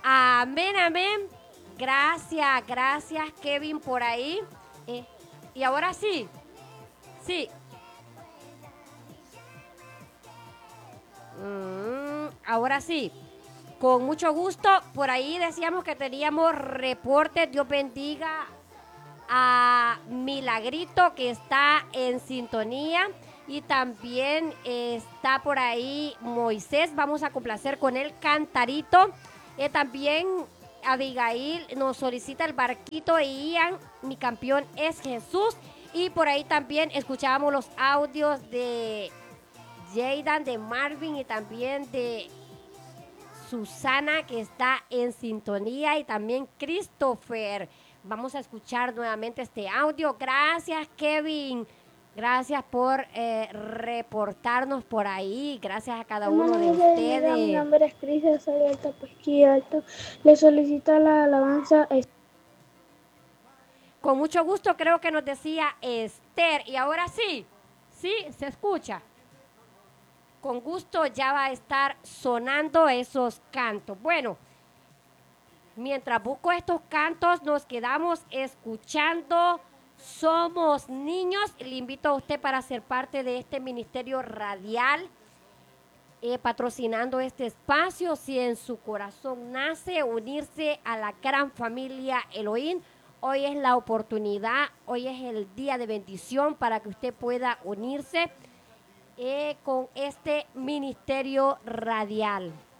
Amén, amén. Gracias, gracias Kevin por ahí. Eh, y ahora sí, sí. Ahora sí. Con mucho gusto. Por ahí decíamos que teníamos reportes. Dios bendiga a Milagrito que está en sintonía. Y también está por ahí Moisés. Vamos a complacer con el cantarito. También Abigail nos solicita el barquito y Ian, mi campeón es Jesús. Y por ahí también escuchábamos los audios de Jadan, de Marvin y también de Susana que está en sintonía y también Christopher. Vamos a escuchar nuevamente este audio. Gracias Kevin. Gracias por reportarnos por ahí. Gracias a cada uno de Hermano, Dios le bendiga. Mi ustedes. nombre es Cris de Soy Alto Pesquí Alto. Le solicito la alabanza. Con mucho gusto creo que nos decía Esther. Y ahora sí, sí, se escucha. Con gusto ya va a estar sonando esos cantos. Bueno, mientras busco estos cantos, nos quedamos escuchando Somos Niños. Le invito a usted para ser parte de este ministerio radial, patrocinando este espacio. Si en su corazón nace unirse a la gran familia Elohim, hoy es la oportunidad, hoy es el día de bendición para que usted pueda unirse con este ministerio radial.